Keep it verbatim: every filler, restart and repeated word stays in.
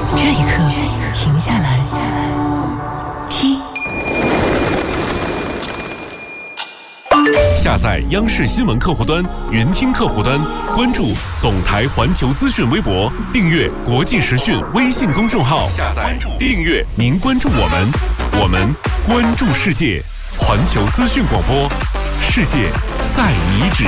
这一刻，停下来，听。 下载央视新闻客户端、云听客户端，关注总台环球资讯微博，订阅国际时讯微信公众号。下载、订阅，您关注我们，我们关注世界。环球资讯广播，世界在你指